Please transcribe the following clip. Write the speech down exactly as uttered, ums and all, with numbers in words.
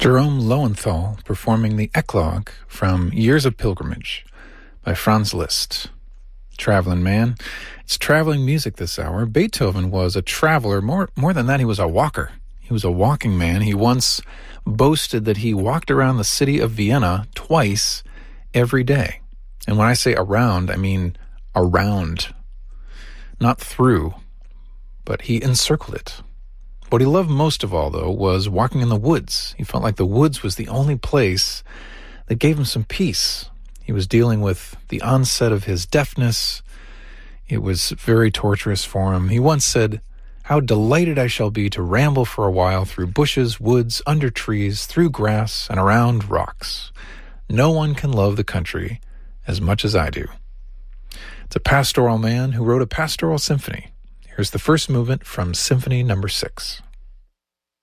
Jerome Lowenthal performing the Eclogue from Years of Pilgrimage by Franz Liszt. Traveling Man. It's traveling music this hour. Beethoven was a traveler. More, more than that, he was a walker. He was a walking man. He once boasted that he walked around the city of Vienna twice every day. And when I say around, I mean around. Not through, but he encircled it. What he loved most of all, though, was walking in the woods. He felt like the woods was the only place that gave him some peace. He was dealing with the onset of his deafness. It was very torturous for him. He once said, "How delighted I shall be to ramble for a while through bushes, woods, under trees, through grass, and around rocks. No one can love the country as much as I do." It's a pastoral man who wrote a pastoral symphony. Here's the first movement from Symphony Number Six.